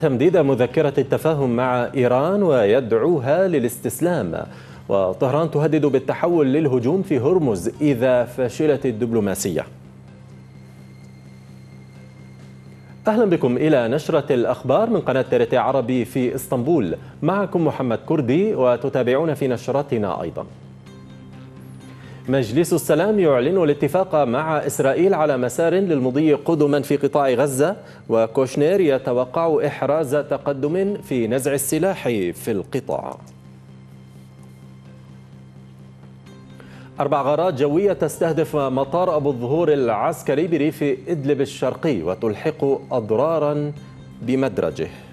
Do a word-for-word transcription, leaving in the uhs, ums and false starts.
تمديد مذكرة التفاهم مع إيران ويدعوها للاستسلام، وطهران تهدد بالتحول للهجوم في هرمز إذا فشلت الدبلوماسية. أهلا بكم إلى نشرة الأخبار من قناة ترتي عربي في إسطنبول. معكم محمد كردي، وتتابعون في نشرتنا أيضا. مجلس السلام يعلن الاتفاق مع إسرائيل على مسار للمضي قدما في قطاع غزة، وكوشنير يتوقع إحراز تقدم في نزع السلاح في القطاع. أربع غارات جوية تستهدف مطار أبو الظهور العسكري بريف إدلب الشرقي وتلحق أضرارا بمدرجه.